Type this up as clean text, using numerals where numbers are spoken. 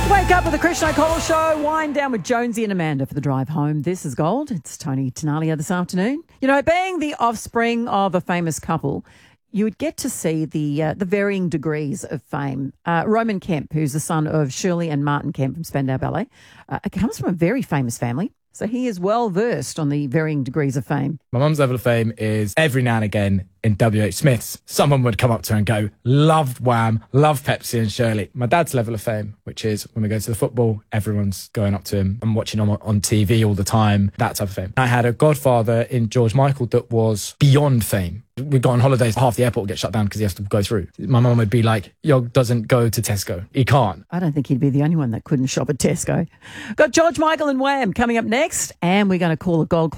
Wake up with the Krishna Cole Show. Wind down with Jonesy and Amanda for the drive home. This is Gold. It's Tony Tenalia this afternoon. You know, being the offspring of a famous couple, you would get to see the varying degrees of fame. Roman Kemp, who's the son of Shirley and Martin Kemp from Spandau Ballet, comes from a very famous family. So he is well versed on the varying degrees of fame. My mum's level of fame is every now and again in WH Smith's, someone would come up to her and go, loved Wham, loved Pepsi and Shirley. My dad's level of fame, which is when we go to the football, everyone's going up to him. I'm watching him on TV all the time, that type of fame. I had a godfather in George Michael that was beyond fame. We'd go on holidays, half the airport would get shut down because he has to go through. My mum would be like, Yog doesn't go to Tesco. He can't. I don't think he'd be the only one that couldn't shop at Tesco. Got George Michael and Wham coming up next, and we're going to call a gold